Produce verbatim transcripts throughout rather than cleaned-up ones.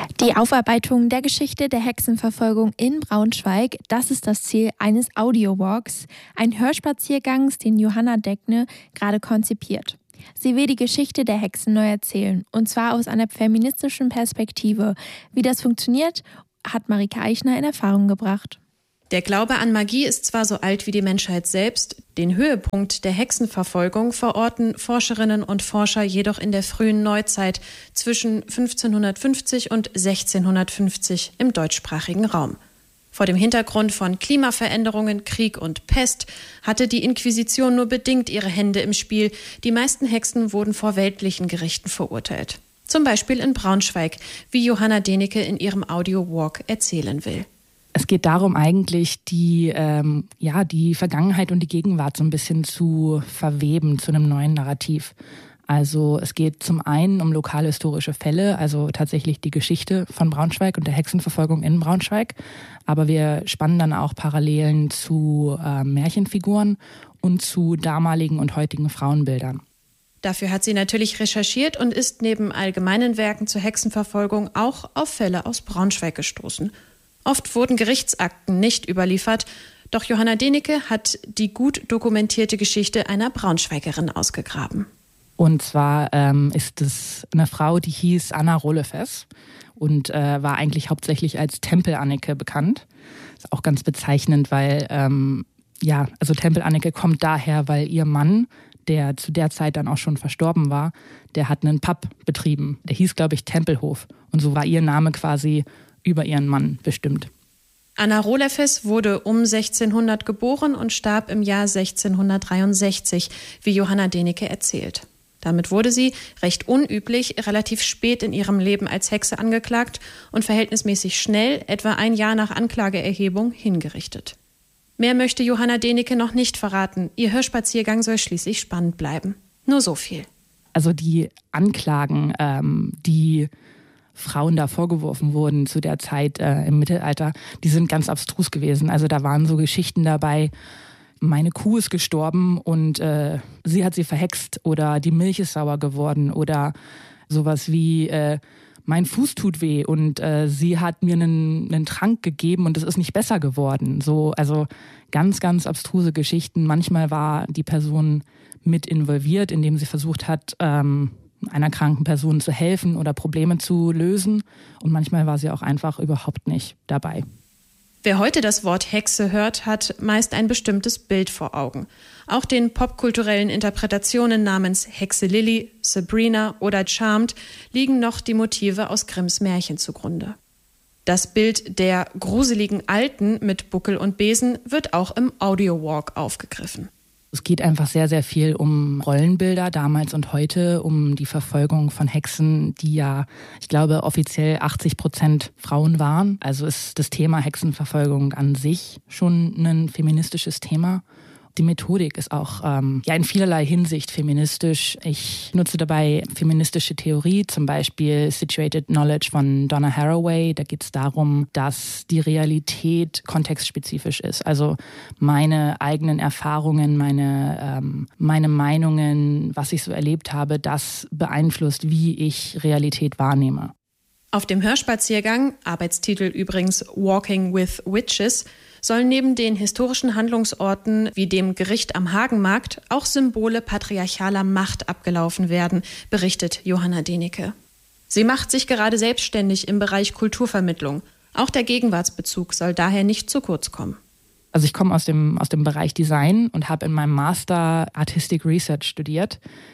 Die Aufarbeitung der Geschichte der Hexenverfolgung in Braunschweig, das ist das Ziel eines Audiowalks, ein Hörspaziergangs, den Johanna Deckne gerade konzipiert. Sie will die Geschichte der Hexen neu erzählen, und zwar aus einer feministischen Perspektive. Wie das funktioniert, hat Marike Eichner in Erfahrung gebracht. Der Glaube an Magie ist zwar so alt wie die Menschheit selbst, den Höhepunkt der Hexenverfolgung verorten Forscherinnen und Forscher jedoch in der frühen Neuzeit zwischen fünfzehnhundertfünfzig und sechzehnhundertfünfzig im deutschsprachigen Raum. Vor dem Hintergrund von Klimaveränderungen, Krieg und Pest hatte die Inquisition nur bedingt ihre Hände im Spiel. Die meisten Hexen wurden vor weltlichen Gerichten verurteilt. Zum Beispiel in Braunschweig, wie Johanna Denecke in ihrem Audio-Walk erzählen will. Es geht darum, eigentlich die, ähm, ja, die Vergangenheit und die Gegenwart so ein bisschen zu verweben zu einem neuen Narrativ. Also es geht zum einen um lokalhistorische Fälle, also tatsächlich die Geschichte von Braunschweig und der Hexenverfolgung in Braunschweig. Aber wir spannen dann auch Parallelen zu äh, Märchenfiguren und zu damaligen und heutigen Frauenbildern. Dafür hat sie natürlich recherchiert und ist neben allgemeinen Werken zur Hexenverfolgung auch auf Fälle aus Braunschweig gestoßen. Oft wurden Gerichtsakten nicht überliefert, doch Johanna Denecke hat die gut dokumentierte Geschichte einer Braunschweigerin ausgegraben. Und zwar ähm, ist es eine Frau, die hieß Anna Rohlefes und äh, war eigentlich hauptsächlich als Tempel-Anneke bekannt. Ist auch ganz bezeichnend, weil ähm, ja, also Tempel-Anneke kommt daher, weil ihr Mann, der zu der Zeit dann auch schon verstorben war, der hat einen Pub betrieben. Der hieß, glaube ich, Tempelhof. Und so war ihr Name quasi über ihren Mann bestimmt. Anna Rohlefes wurde um sechzehnhundert geboren und starb im Jahr sechzehnhundertdreiundsechzig, wie Johanna Denecke erzählt. Damit wurde sie, recht unüblich, relativ spät in ihrem Leben als Hexe angeklagt und verhältnismäßig schnell, etwa ein Jahr nach Anklageerhebung, hingerichtet. Mehr möchte Johanna Denecke noch nicht verraten. Ihr Hörspaziergang soll schließlich spannend bleiben. Nur so viel. Also die Anklagen, ähm, die Frauen da vorgeworfen wurden zu der Zeit äh, im Mittelalter, die sind ganz abstrus gewesen. Also da waren so Geschichten dabei, meine Kuh ist gestorben und äh, sie hat sie verhext oder die Milch ist sauer geworden oder sowas wie äh, mein Fuß tut weh und äh, sie hat mir einen, einen Trank gegeben und es ist nicht besser geworden. So, also ganz, ganz abstruse Geschichten. Manchmal war die Person mit involviert, indem sie versucht hat, ähm, einer kranken Person zu helfen oder Probleme zu lösen. Und manchmal war sie auch einfach überhaupt nicht dabei. Wer heute das Wort Hexe hört, hat meist ein bestimmtes Bild vor Augen. Auch den popkulturellen Interpretationen namens Hexe Lilly, Sabrina oder Charmed liegen noch die Motive aus Grimms Märchen zugrunde. Das Bild der gruseligen Alten mit Buckel und Besen wird auch im Audio-Walk aufgegriffen. Es geht einfach sehr, sehr viel um Rollenbilder damals und heute, um die Verfolgung von Hexen, die ja, ich glaube, offiziell achtzig Prozent Frauen waren. Also ist das Thema Hexenverfolgung an sich schon ein feministisches Thema. Die Methodik ist auch ähm, ja in vielerlei Hinsicht feministisch. Ich nutze dabei feministische Theorie, zum Beispiel Situated Knowledge von Donna Haraway. Da geht es darum, dass die Realität kontextspezifisch ist. Also meine eigenen Erfahrungen, meine, ähm, meine Meinungen, was ich so erlebt habe, das beeinflusst, wie ich Realität wahrnehme. Auf dem Hörspaziergang, Arbeitstitel übrigens Walking with Witches, sollen neben den historischen Handlungsorten wie dem Gericht am Hagenmarkt auch Symbole patriarchaler Macht abgelaufen werden, berichtet Johanna Denecke. Sie macht sich gerade selbstständig im Bereich Kulturvermittlung. Auch der Gegenwartsbezug soll daher nicht zu kurz kommen. Also ich komme aus dem, aus dem Bereich Design und habe in meinem Master Artistic Research studiert.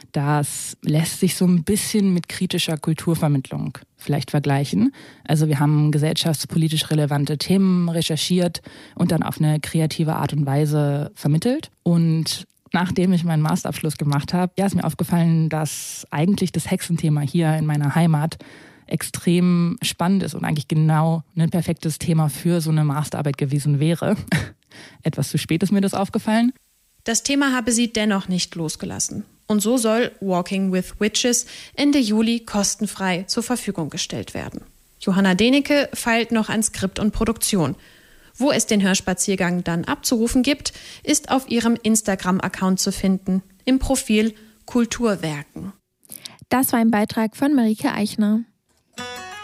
Das lässt sich so ein bisschen mit kritischer Kulturvermittlung vielleicht vergleichen. Also wir haben gesellschaftspolitisch relevante Themen recherchiert und dann auf eine kreative Art und Weise vermittelt. Und nachdem ich meinen Masterabschluss gemacht habe, ja, ist mir aufgefallen, dass eigentlich das Hexenthema hier in meiner Heimat extrem spannend ist und eigentlich genau ein perfektes Thema für so eine Masterarbeit gewesen wäre. Etwas zu spät ist mir das aufgefallen. Das Thema habe sie dennoch nicht losgelassen. Und so soll Walking with Witches Ende Juli kostenfrei zur Verfügung gestellt werden. Johanna Denecke feilt noch an Skript und Produktion. Wo es den Hörspaziergang dann abzurufen gibt, ist auf ihrem Instagram-Account zu finden, im Profil Kulturwerken. Das war ein Beitrag von Marike Eichner.